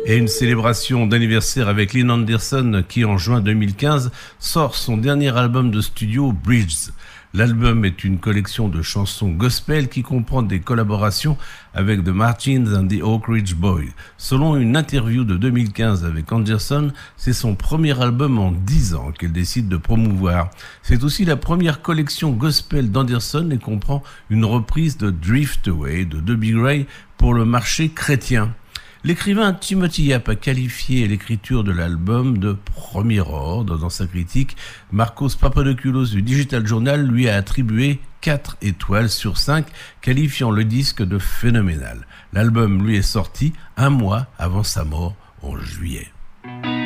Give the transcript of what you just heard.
Et une célébration d'anniversaire avec Lynn Anderson qui en juin 2015 sort son dernier album de studio Bridges. L'album est une collection de chansons gospel qui comprend des collaborations avec The Martins and the Oak Ridge Boys. Selon une interview de 2015 avec Anderson, c'est son premier album en 10 ans qu'elle décide de promouvoir. C'est aussi la première collection gospel d'Anderson et comprend une reprise de Drift Away de Debbie Gray pour le marché chrétien. L'écrivain Timothy Yap a qualifié l'écriture de l'album de premier ordre. Dans sa critique, Marcos Papadopoulos du Digital Journal lui a attribué 4 étoiles sur 5, qualifiant le disque de phénoménal. L'album lui est sorti un mois avant sa mort en juillet.